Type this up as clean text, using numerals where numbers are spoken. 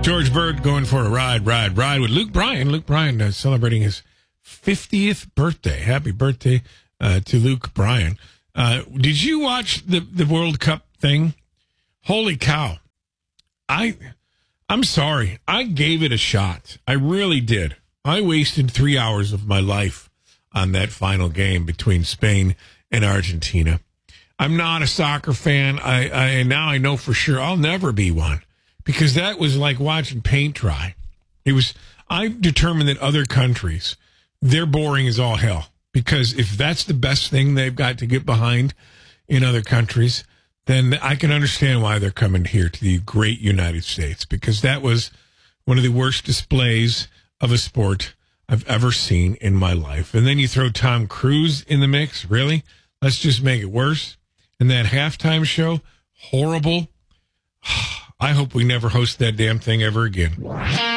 George Bird going for a ride with Luke Bryan. Luke Bryan celebrating his 50th birthday. Happy birthday to Luke Bryan. Did you watch the World Cup thing? Holy cow. I'm sorry. I gave it a shot. I really did. I wasted 3 hours of my life on that final game between Spain and Argentina. I'm not a soccer fan. I now I know for sure I'll never be one. Because that was like watching paint dry. I determined that other countries, they're boring as all hell. Because if that's the best thing they've got to get behind in other countries, then I can understand why they're coming here to the great United States. Because that was one of the worst displays of a sport I've ever seen in my life. And then you throw Tom Cruise in the mix. Really? Let's just make it worse. And that halftime show, horrible. I hope we never host that damn thing ever again.